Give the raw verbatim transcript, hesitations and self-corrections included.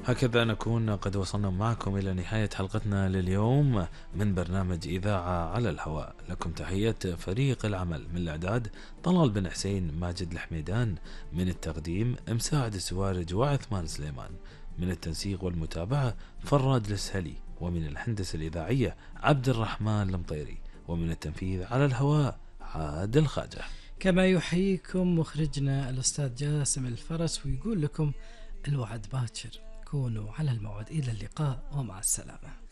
هكذا نكون قد وصلنا معكم إلى نهاية حلقتنا لليوم من برنامج إذاعة على الهواء. لكم تحية فريق العمل، من الإعداد طلال بن حسين، ماجد الحميدان، من التقديم مساعد السوارج وعثمان سليمان، من التنسيق والمتابعة فراد السهلي، ومن الهندسة الإذاعية عبد الرحمن المطيري، ومن التنفيذ على الهواء عادل خاجة. كما يحييكم مخرجنا الأستاذ جاسم الفرس، ويقول لكم الوعد باكر، كونوا على الموعد. إلى اللقاء ومع السلامة.